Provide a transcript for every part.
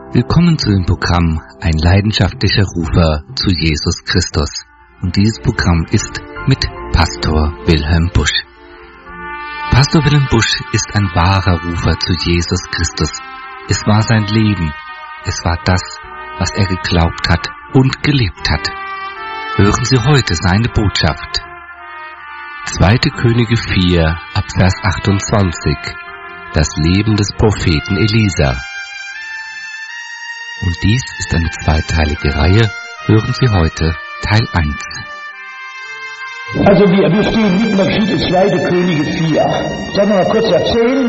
Willkommen zu dem Programm Ein leidenschaftlicher Rufer zu Jesus Christus. Und dieses Programm ist mit Pastor Wilhelm Busch. Pastor Wilhelm Busch ist ein wahrer Rufer zu Jesus Christus. Es war sein Leben. Es war das, was er geglaubt hat und gelebt hat. Hören Sie heute seine Botschaft. 2. Könige 4, ab Vers 28. Das Leben des Propheten Elisa. Und dies ist eine zweiteilige Reihe. Hören Sie heute Teil 1. Also wir stehen mitten in der Geschichte 2. Könige 4. Sollen wir mal kurz erzählen,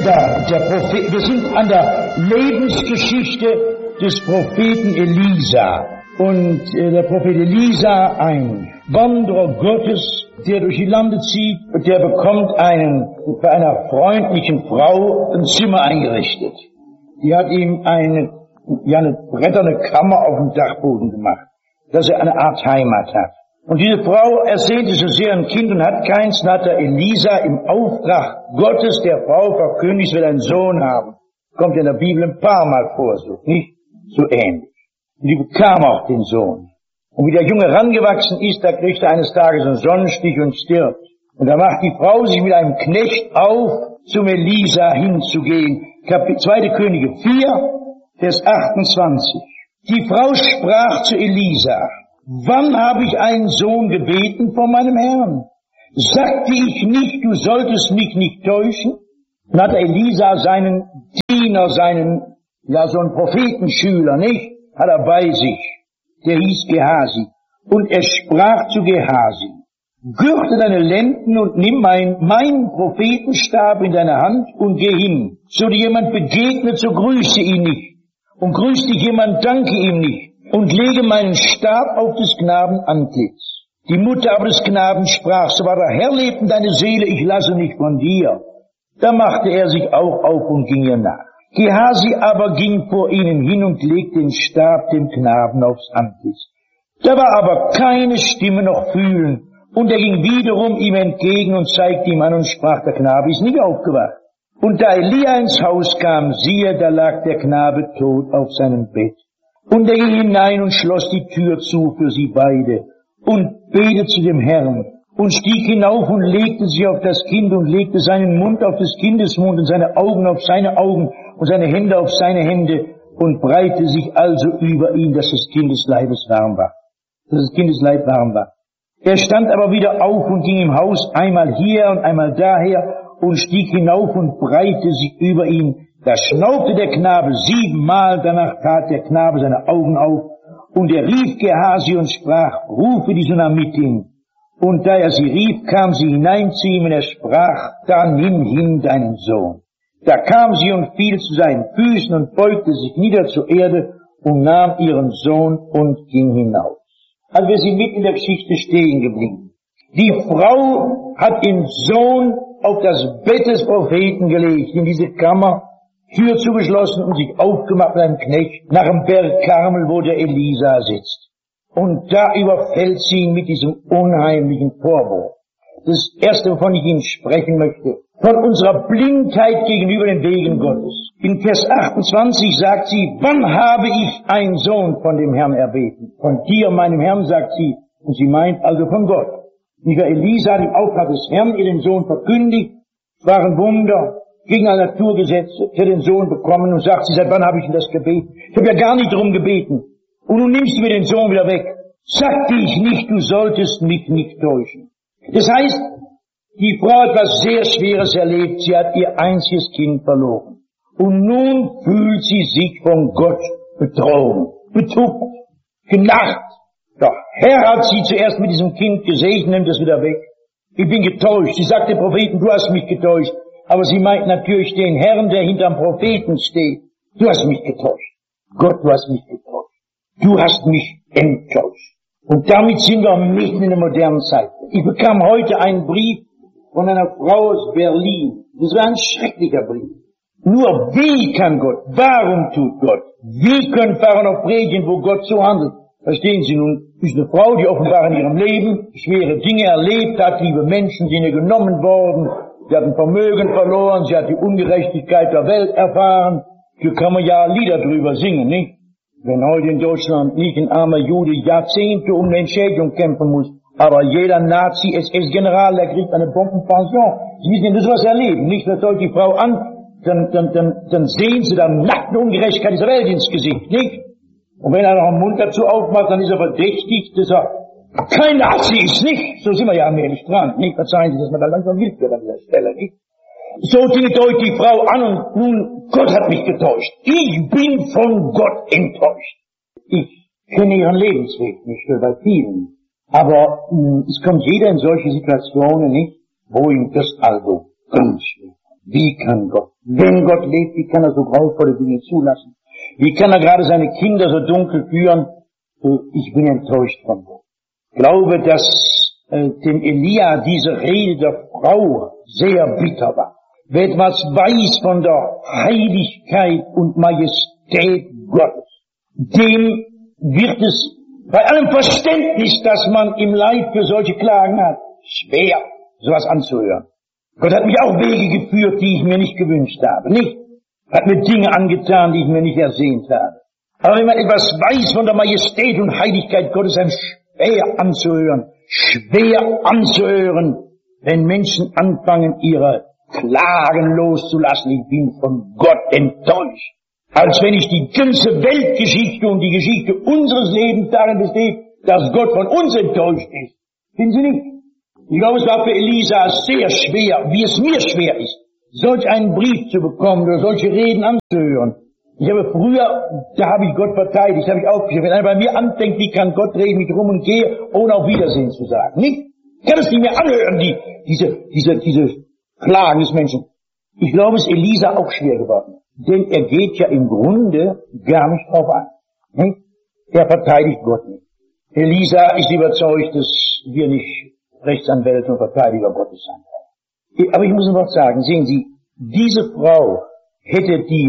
wir sind an der Lebensgeschichte des Propheten Elisa. Und der Prophet Elisa, ein Wanderer Gottes, der durch die Lande zieht, der bekommt bei einer freundlichen Frau ein Zimmer eingerichtet. Die hat ihm eine bretterne Kammer auf dem Dachboden gemacht, dass er eine Art Heimat hat. Und diese Frau ersehnte sich sehr ein Kind und hat keins, und hat der Elisa im Auftrag Gottes der Frau verkündigt, will einen Sohn haben. Kommt in der Bibel ein paar Mal vor, so, nicht? So ähnlich. Und die bekam auch den Sohn. Und wie der Junge rangewachsen ist, da kriegt er eines Tages einen Sonnenstich und stirbt. Und da macht die Frau sich mit einem Knecht auf, zum Elisa hinzugehen. 2. Könige 4, Vers 28. Die Frau sprach zu Elisa: Wann habe ich einen Sohn gebeten von meinem Herrn? Sagte ich nicht, du solltest mich nicht täuschen? Dann hat Elisa seinen Diener, so einen Prophetenschüler, nicht? Hat er bei sich. Der hieß Gehasi. Und er sprach zu Gehasi: Gürte deine Lenden und nimm meinen Prophetenstab in deine Hand und geh hin. So dir jemand begegnet, so grüße ihn nicht. Und grüßt dich jemand, danke ihm nicht. Und lege meinen Stab auf des Knaben Antlitz. Die Mutter aber des Knaben sprach: So wahr der Herr lebt in deine Seele, ich lasse nicht von dir. Da machte er sich auch auf und ging ihr nach. Gehasi aber ging vor ihnen hin und legte den Stab dem Knaben aufs Antlitz. Da war aber keine Stimme noch fühlen. Und er ging wiederum ihm entgegen und zeigte ihm an und sprach: Der Knabe ist nicht aufgewacht. Und da Elia ins Haus kam, siehe, da lag der Knabe tot auf seinem Bett. Und er ging hinein und schloss die Tür zu für sie beide und betete zu dem Herrn und stieg hinauf und legte sich auf das Kind und legte seinen Mund auf des Kindes Mund und seine Augen auf seine Augen und seine Hände auf seine Hände und breitete sich also über ihn, dass des Kindes Leibes warm war. Er stand aber wieder auf und ging im Haus einmal hier und einmal daher und stieg hinauf und breitete sich über ihn. Da schnaubte der Knabe 7 Mal, danach tat der Knabe seine Augen auf, und er rief Gehasi und sprach: Rufe die Sunamitin. Und da er sie rief, kam sie hinein zu ihm, und er sprach: Da nimm hin deinen Sohn. Da kam sie und fiel zu seinen Füßen und beugte sich nieder zur Erde und nahm ihren Sohn und ging hinaus. Also wir sind mitten in der Geschichte stehen geblieben. Die Frau hat den Sohn auf das Bett des Propheten gelegt, in diese Kammer, Tür zugeschlossen und sich aufgemacht mit einem Knecht nach dem Berg Karmel, wo der Elisa sitzt. Und da überfällt sie ihn mit diesem unheimlichen Vorwurf. Das Erste, wovon ich Ihnen sprechen möchte, von unserer Blindheit gegenüber den Wegen Gottes. In Vers 28 sagt sie: Wann habe ich einen Sohn von dem Herrn erbeten? Von dir, meinem Herrn, sagt sie. Und sie meint also von Gott. Nicht Elisa hat im Auftrag des Herrn ihr den Sohn verkündigt, waren Wunder, gegen alle Naturgesetze, für den Sohn bekommen, und sagt sie: Seit wann habe ich denn das gebeten? Ich habe ja gar nicht darum gebeten. Und nun nimmst du mir den Sohn wieder weg. Sagte ich nicht, du solltest mich nicht täuschen. Das heißt, die Frau hat etwas sehr Schweres erlebt. Sie hat ihr einziges Kind verloren. Und nun fühlt sie sich von Gott betrogen, betucht, genarrt. Doch Herr hat sie zuerst mit diesem Kind gesegnet, nimmt es wieder weg. Ich bin getäuscht. Sie sagt dem Propheten: Du hast mich getäuscht. Aber sie meint natürlich den Herrn, der hinterm Propheten steht. Du hast mich getäuscht. Gott, du hast mich getäuscht. Du hast mich enttäuscht. Und damit sind wir mitten in der modernen Zeit. Ich bekam heute einen Brief von einer Frau aus Berlin. Das war ein schrecklicher Brief. Nur wie kann Gott? Warum tut Gott? Wie können Pfarrer noch predigen, wo Gott so handelt? Verstehen Sie nun, ist eine Frau, die offenbar in ihrem Leben schwere Dinge erlebt hat, liebe Menschen sind ihr genommen worden, sie hat ein Vermögen verloren, sie hat die Ungerechtigkeit der Welt erfahren. Hier kann man ja Lieder drüber singen, nicht? Wenn heute in Deutschland nicht ein armer Jude Jahrzehnte um eine Entschädigung kämpfen muss, aber jeder Nazi-SS-General, der kriegt eine Bombenpension. Sie müssen ja nur sowas erleben. Nicht, dass heute die Frau an, dann sehen sie dann nackte Ungerechtigkeit dieser Welt ins Gesicht, nicht? Und wenn er noch einen Mund dazu aufmacht, dann ist er verdächtigt, dass er kein Nazi ist, nicht? So sind wir ja allmählich dran, nicht? Verzeihen Sie, dass man da langsam wild wird an dieser Stelle, nicht? So Dinge deutet die Frau an und nun, Gott hat mich getäuscht. Ich bin von Gott enttäuscht. Ich kenne ihren Lebensweg nicht, bei vielen. Aber es kommt jeder in solche Situationen, nicht? Wo ihm das also ganz schwer. Wie kann Gott, wenn Gott lebt, wie kann er so grauenvolle Dinge zulassen? Wie kann er gerade seine Kinder so dunkel führen? Ich bin enttäuscht von Gott. Ich glaube, dass dem Elia diese Rede der Frau sehr bitter war. Wer etwas weiß von der Heiligkeit und Majestät Gottes, dem wird es bei allem Verständnis, dass man im Leid für solche Klagen hat, schwer, sowas anzuhören. Gott hat mich auch Wege geführt, die ich mir nicht gewünscht habe, nicht? Hat mir Dinge angetan, die ich mir nicht ersehnt habe. Aber wenn man etwas weiß von der Majestät und Heiligkeit Gottes, einem schwer anzuhören, wenn Menschen anfangen, ihre Klagen loszulassen. Ich bin von Gott enttäuscht. Als wenn ich die ganze Weltgeschichte und die Geschichte unseres Lebens darin besteht, dass Gott von uns enttäuscht ist. Finden Sie nicht? Ich glaube, es war für Elisa sehr schwer, wie es mir schwer ist, solch einen Brief zu bekommen oder solche Reden anzuhören. Ich habe früher, da habe ich Gott verteidigt, habe ich aufgeschrieben. Wenn einer bei mir anfängt, wie kann Gott reden, mich rum und gehe, ohne auf Wiedersehen zu sagen. Nicht? Ich kann es nicht mehr anhören, diese Klagen des Menschen. Ich glaube, es ist Elisa auch schwer geworden. Denn er geht ja im Grunde gar nicht drauf an. Nicht? Er verteidigt Gott nicht. Elisa ist überzeugt, dass wir nicht Rechtsanwälte und Verteidiger Gottes sind. Aber ich muss noch sagen, sehen Sie, diese Frau hätte die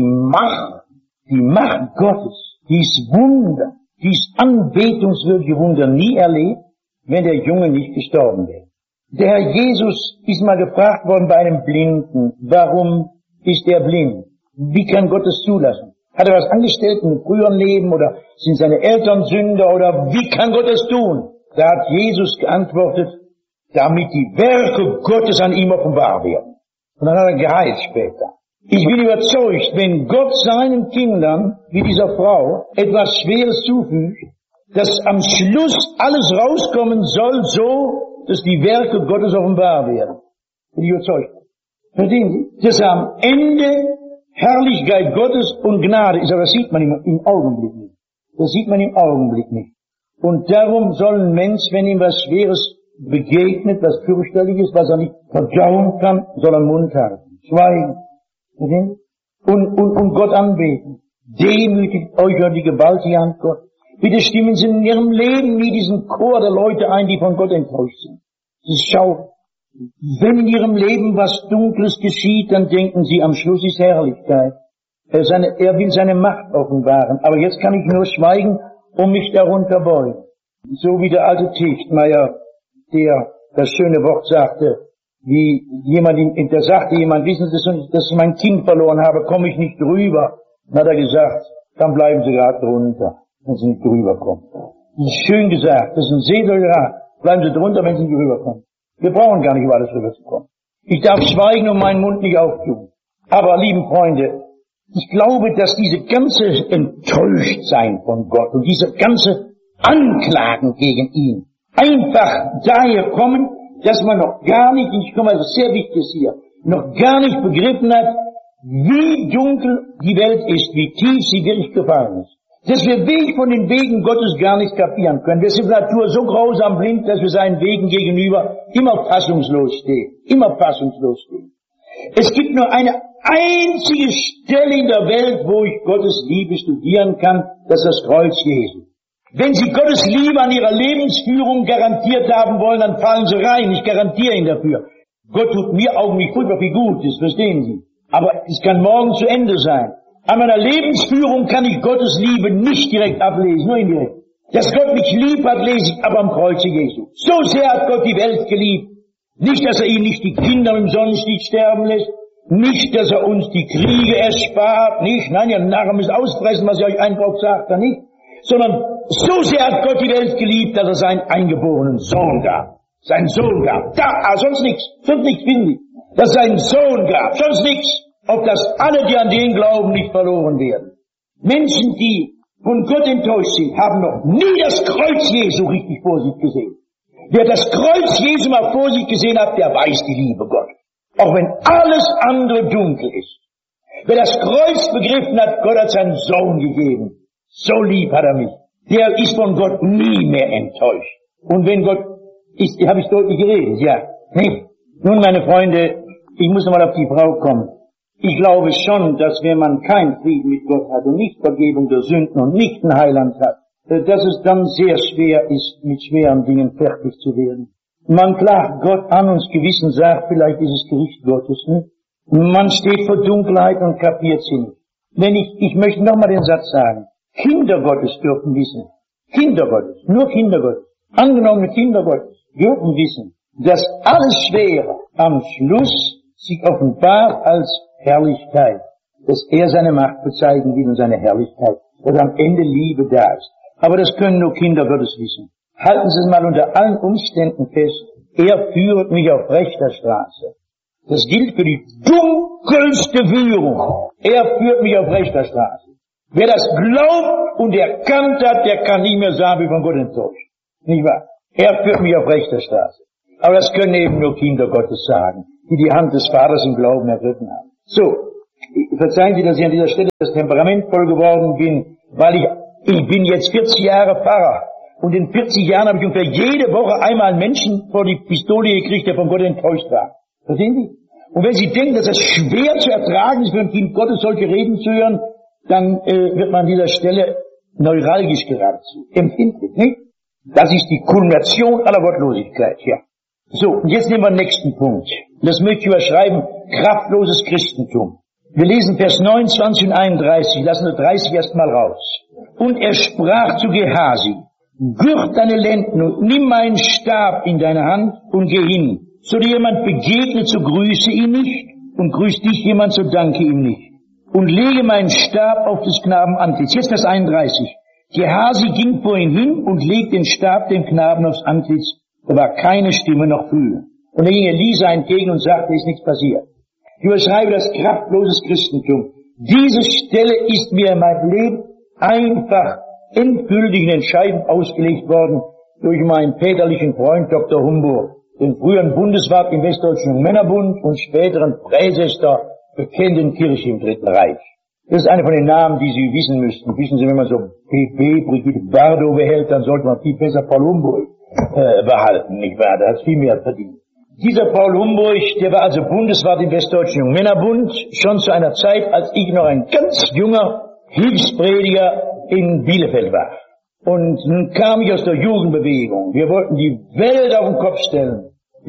Macht Gottes, dies Wunder, dies anbetungswürdige Wunder nie erlebt, wenn der Junge nicht gestorben wäre. Der Herr Jesus ist mal gefragt worden bei einem Blinden, warum ist er blind? Wie kann Gott es zulassen? Hat er was angestellt in einem früheren Leben oder sind seine Eltern Sünder oder wie kann Gott es tun? Da hat Jesus geantwortet, damit die Werke Gottes an ihm offenbar werden. Und dann hat er geheilt später. Ich bin überzeugt, wenn Gott seinen Kindern, wie dieser Frau, etwas Schweres zufügt, dass am Schluss alles rauskommen soll, so, dass die Werke Gottes offenbar werden. Bin ich überzeugt. Verstehen Sie? Dass am Ende Herrlichkeit Gottes und Gnade ist, aber das sieht man im Augenblick nicht. Das sieht man im Augenblick nicht. Und darum soll ein Mensch, wenn ihm was Schweres begegnet, was fürchterliches, was er nicht verdauen kann, soll er Mund halten, schweigen. Okay? Und Gott anbeten. Demütigt euch unter die gewaltige Hand Gott. Bitte stimmen Sie in Ihrem Leben nie diesen Chor der Leute ein, die von Gott enttäuscht sind. Das ist schau. Wenn in Ihrem Leben was Dunkles geschieht, dann denken Sie, am Schluss ist Herrlichkeit. Er will seine Macht offenbaren. Aber jetzt kann ich nur schweigen und mich darunter beugen. So wie der alte Tichtmeier, der das schöne Wort sagte, wie da sagte jemand, wissen Sie, dass ich mein Kind verloren habe, komme ich nicht drüber. Dann hat er gesagt, dann bleiben Sie gerade drunter, wenn Sie nicht drüber kommen. Das ist schön gesagt, das ist ein Seelsorger, bleiben Sie drunter, wenn Sie nicht rüberkommen. Wir brauchen gar nicht über alles rüberzukommen. Ich darf schweigen und meinen Mund nicht auftun. Aber, lieben Freunde, ich glaube, dass diese ganze Enttäuschtsein von Gott und diese ganze Anklagen gegen ihn einfach daher kommen, dass man noch gar nicht, ich komme also sehr wichtig hier, noch gar nicht begriffen hat, wie dunkel die Welt ist, wie tief sie wirklich gefallen ist. Dass wir Weg von den Wegen Gottes gar nicht kapieren können. Wir sind Natur so grausam blind, dass wir seinen Wegen gegenüber immer fassungslos stehen. Immer fassungslos stehen. Es gibt nur eine einzige Stelle in der Welt, wo ich Gottes Liebe studieren kann, das ist das Kreuz Jesu. Wenn Sie Gottes Liebe an Ihrer Lebensführung garantiert haben wollen, dann fallen Sie rein. Ich garantiere Ihnen dafür. Gott tut mir augenblicklich furchtbar viel Gutes, verstehen Sie. Aber es kann morgen zu Ende sein. An meiner Lebensführung kann ich Gottes Liebe nicht direkt ablesen, nur indirekt. Dass Gott mich lieb hat, lese ich aber am Kreuze Jesu. So sehr hat Gott die Welt geliebt. Nicht, dass er ihnen nicht die Kinder im Sonnenstich sterben lässt. Nicht, dass er uns die Kriege erspart, nicht, nein, ihr Narren müsst auspressen, was ihr euch einbraucht, sagt er nicht, sondern so sehr hat Gott die Welt geliebt, dass er seinen eingeborenen Sohn gab. Seinen Sohn gab. Sonst nichts, finde ich. Dass es seinen Sohn gab, sonst nichts. Auf dass alle, die an den glauben, nicht verloren werden. Menschen, die von Gott enttäuscht sind, haben noch nie das Kreuz Jesu richtig vor sich gesehen. Wer das Kreuz Jesu mal vor sich gesehen hat, der weiß die Liebe Gottes. Auch wenn alles andere dunkel ist. Wer das Kreuz begriffen hat, Gott hat seinen Sohn gegeben. So lieb hat er mich. Der ist von Gott nie mehr enttäuscht. Und wenn Gott ist, habe ich deutlich geredet, ja. Nicht? Nun, meine Freunde, ich muss nochmal auf die Frau kommen. Ich glaube schon, dass wenn man keinen Frieden mit Gott hat und nicht Vergebung der Sünden und nicht einen Heiland hat, dass es dann sehr schwer ist, mit schweren Dingen fertig zu werden. Man klagt Gott an und das Gewissen sagt, vielleicht ist es Gericht Gottes, ne? Man steht vor Dunkelheit und kapiert sie nicht. Ich möchte nochmal den Satz sagen. Kinder Gottes dürfen wissen. Kinder Gottes, nur Kinder Gottes, angenommene Kinder Gottes dürfen wissen, dass alles Schwere am Schluss sich offenbart als Herrlichkeit, dass er seine Macht bezeigen will und seine Herrlichkeit, dass am Ende Liebe da ist. Aber das können nur Kinder Gottes wissen. Halten Sie es mal unter allen Umständen fest, er führt mich auf rechter Straße. Das gilt für die dunkelste Führung. Er führt mich auf rechter Straße. Wer das glaubt und erkannt hat, der kann nicht mehr sagen, wie von Gott enttäuscht. Nicht wahr? Er führt mich auf rechter Straße. Aber das können eben nur Kinder Gottes sagen, die die Hand des Vaters im Glauben ergriffen haben. So, verzeihen Sie, dass ich an dieser Stelle das Temperament voll geworden bin, weil ich bin jetzt 40 Jahre Pfarrer. Und in 40 Jahren habe ich ungefähr jede Woche einmal einen Menschen vor die Pistole gekriegt, der von Gott enttäuscht war. Verstehen Sie? Und wenn Sie denken, dass es schwer zu ertragen ist, für ein Kind Gottes solche Reden zu hören, dann wird man an dieser Stelle neuralgisch geradezu, empfindlich, nicht? Das ist die Kulmination aller Gottlosigkeit, ja. So, und jetzt nehmen wir den nächsten Punkt. Das möchte ich überschreiben, kraftloses Christentum. Wir lesen Vers 29 und 31, lassen wir 30 erstmal raus. Und er sprach zu Gehasi, gürt deine Lenden und nimm meinen Stab in deine Hand und geh hin. So dir jemand begegnet, so grüße ihn nicht, und grüßt dich jemand, so danke ihm nicht. Und lege meinen Stab auf des Knaben Antlitz. Jetzt Vers 31. Gehasi ging vor ihn hin und legte den Stab dem Knaben aufs Antlitz. Da war keine Stimme noch Fühle. Und da ging Elisa entgegen und sagte, ist nichts passiert. Ich überschreibe das kraftloses Christentum. Diese Stelle ist mir in meinem Leben einfach endgültig und entscheidend ausgelegt worden durch meinen väterlichen Freund Dr. Humburg, den früheren Bundeswart im Westdeutschen Männerbund und späteren Präses der bekannten Kirche im Dritten Reich. Das ist einer von den Namen, die Sie wissen müssten. Wissen Sie, wenn man so PP, Brigitte Bardot behält, dann sollte man viel besser Paul Humburg behalten, nicht wahr? Der hat viel mehr verdient. Dieser Paul Humburg, der war also Bundeswart im Westdeutschen Männerbund, schon zu einer Zeit, als ich noch ein ganz junger Hilfsprediger in Bielefeld war. Und nun kam ich aus der Jugendbewegung. Wir wollten die Welt auf den Kopf stellen.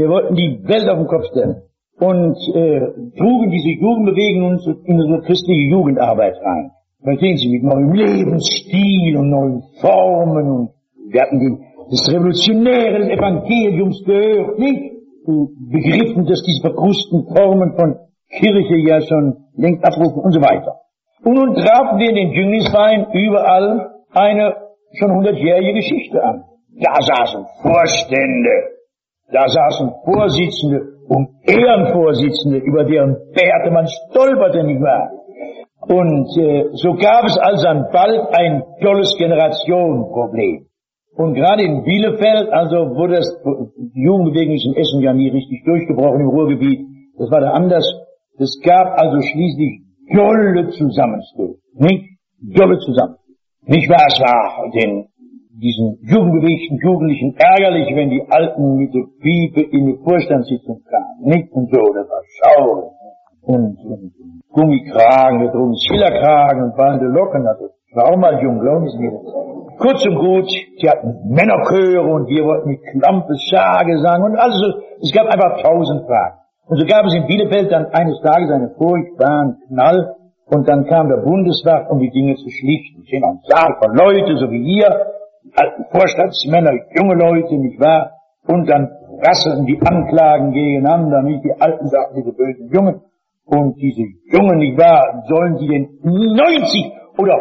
Und trugen diese Jugendbewegung in unsere christliche Jugendarbeit rein. Verstehen Sie, mit neuem Lebensstil und neuen Formen. Und wir hatten das Revolutionäre des Evangeliums gehört, nicht? Begriffen, dass diese verkrusten Formen von Kirche ja schon längst abrufen und so weiter. Und nun trafen wir in den Jünglingsverein überall eine schon 100-jährige Geschichte an. Da saßen Vorstände, da saßen Vorsitzende und Ehrenvorsitzende, über deren Bärte man stolperte, nicht wahr? Und so gab es also dann bald ein tolles Generationenproblem. Und gerade in Bielefeld, also wurde die Jugendbewegung in Essen ja nie richtig durchgebrochen im Ruhrgebiet. Das war da anders. Es gab also schließlich dolle Zusammenstöße, nicht? Dolle Zusammenstöße. Nicht wahr? Es war diesen jugendbewegten Jugendlichen ärgerlich, wenn die Alten mit der Piepe in die Vorstandssitzung kamen, nicht? Und so, das war schaurig. Und Gummikragen, wir trugen Schillerkragen und ballende Locken, also ich war auch mal jung, glauben Sie mir. Kurz und gut, die hatten Männerchöre und wir wollten mit Klampe Schagesang und also, es gab einfach 1000 Fragen. Und so gab es in Bielefeld dann eines Tages einen furchtbaren Knall und dann kam der Bundeswart, um die Dinge zu schlichten. Es stehen ein Saal von Leuten, so wie hier, alten Vorstandsmänner, junge Leute, nicht wahr? Und dann rasselten die Anklagen gegeneinander, nicht? Die Alten sagten, diese bösen Jungen. Und diese Jungen, nicht wahr, sollen die denn 90 oder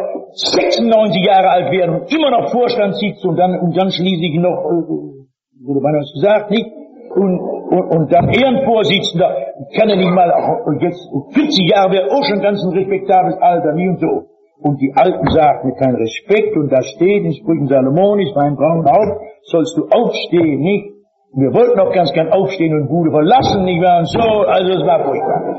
96 Jahre alt werden und immer noch Vorstand sitzen und dann schließlich noch, wurde man das gesagt, nicht? Und dann Ehrenvorsitzender, kann er nicht mal, jetzt 40 Jahre wäre auch schon ganz ein respektables Alter, nie und so. Und die Alten sagten mir keinen Respekt, und da steht in Sprüchen Salomonis, mein braunen Haupt, sollst du aufstehen, nicht? Wir wollten auch ganz gern aufstehen und Bude verlassen, nicht wahr? Und so, also es war furchtbar.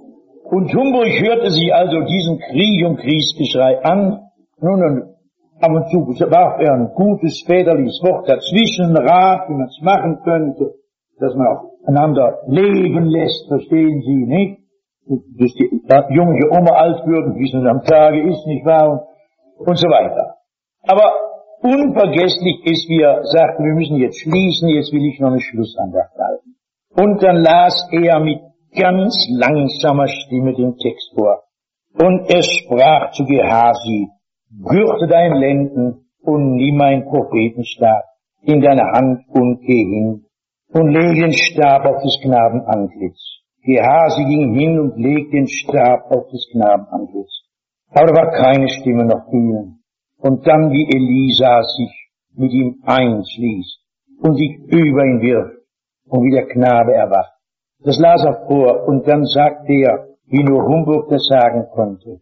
Und Humboldt hörte sich also diesen Krieg und Kriegsgeschrei an. Nun, und ab und zu warf er ein gutes väterliches Wort dazwischen, Rat, wie man es machen könnte, dass man auch einander leben lässt, verstehen Sie, nicht? Dass die junge Oma alt wird und wie es nun am Tage ist, nicht wahr? Und so weiter. Aber unvergesslich ist, wie er sagte, wir müssen jetzt schließen, jetzt will ich noch eine Schlussandacht halten. Und dann las er mit ganz langsamer Stimme den Text vor. Und er sprach zu Gehasi, gürte dein Lenden und nimm einen Prophetenstab in deine Hand und geh hin und lege den Stab auf des Knaben Antlitz. Gehasi ging hin und legte den Stab auf des Knaben Antlitz. Aber da war keine Stimme noch fühlen. Und dann, wie Elisa sich mit ihm einschließt und sich über ihn wirft und wie der Knabe erwacht. Das las er vor, und dann sagte er, wie nur Humboldt das sagen konnte.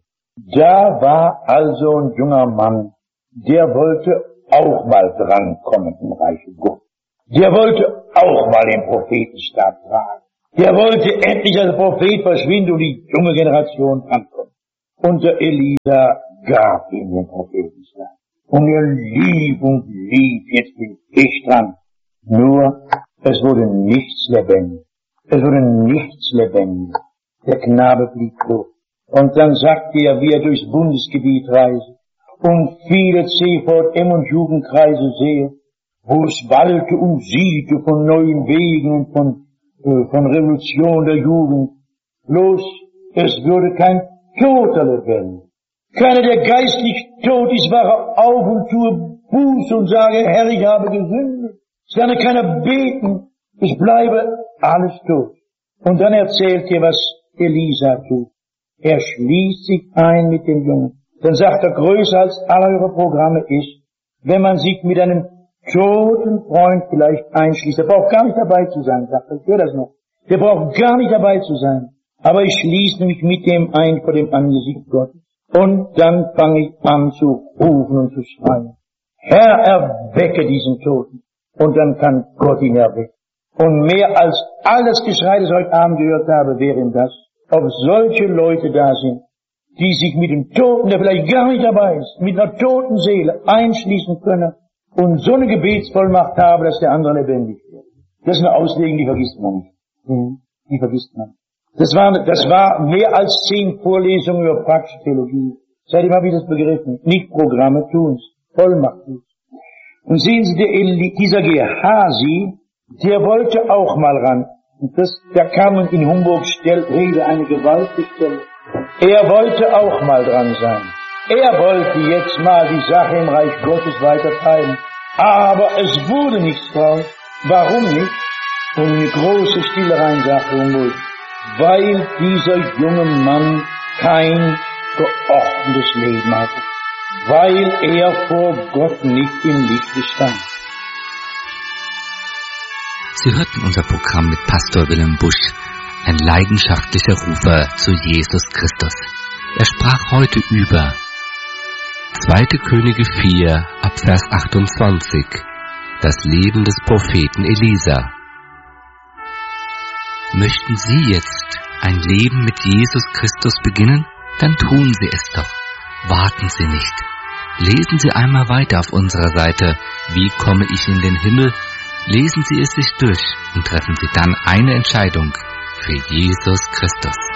Da war also ein junger Mann, der wollte auch mal drankommen im Reiche Gott. Der wollte auch mal den Prophetenstab tragen. Der wollte endlich als Prophet verschwinden und die junge Generation drankommen. Und der Elisa gab ihm den Prophetenstab. Und er lief und lief, jetzt bin ich dran. Nur, es wurde nichts lebendig. Es wurde nichts lebendig. Der Knabe blieb tot. Und dann sagte er, wie er durchs Bundesgebiet reiste und viele CVM und Jugendkreise sehe, wo es wallte und sielte von neuen Wegen und von Revolution der Jugend. Bloß, es würde kein Toter lebendig. Keiner, der geistlich tot ist, wache auf und tue Buße und sage, Herr, ich habe gesündigt. Es kann keiner beten. Es bleibe alles tot. Und dann erzählt ihr, was Elisa tut. Er schließt sich ein mit den Jungen. Dann sagt er, größer als alle eure Programme ist, wenn man sich mit einem toten Freund vielleicht einschließt. Der braucht gar nicht dabei zu sein, sagt er. Ich höre das noch. Der braucht gar nicht dabei zu sein. Aber ich schließe mich mit dem ein vor dem Angesicht Gottes. Und dann fange ich an zu rufen und zu schreien. Herr, erwecke diesen Toten. Und dann kann Gott ihn erwecken. Und mehr als alles Geschrei, das ich heute Abend gehört habe, wäre ihm das, ob solche Leute da sind, die sich mit dem Toten, der vielleicht gar nicht dabei ist, mit einer toten Seele einschließen können und so eine Gebetsvollmacht haben, dass der andere lebendig wird. Das ist eine Auslegung, die vergisst man nicht. Die vergisst man. Das war mehr als 10 Vorlesungen über praktische Theologie. Seitdem habe ich das begriffen. Nicht Programme tun's, Vollmacht tun's. Und sehen Sie, dieser Gehasi, der wollte auch mal ran. Und da kam in Humboldts Rede eine gewaltige Stelle. Er wollte auch mal dran sein. Er wollte jetzt mal die Sache im Reich Gottes weiter treiben. Aber es wurde nichts draus. Warum nicht? Und eine große Stille rein, sagte Humboldt. Weil dieser junge Mann kein geordnetes Leben hatte. Weil er vor Gott nicht im Lichte stand. Sie hörten unser Programm mit Pastor Wilhelm Busch, ein leidenschaftlicher Rufer zu Jesus Christus. Er sprach heute über 2. Könige 4 ab Vers 28, das Leben des Propheten Elisa. Möchten Sie jetzt ein Leben mit Jesus Christus beginnen? Dann tun Sie es doch. Warten Sie nicht. Lesen Sie einmal weiter auf unserer Seite, wie komme ich in den Himmel? Lesen Sie es sich durch und treffen Sie dann eine Entscheidung für Jesus Christus.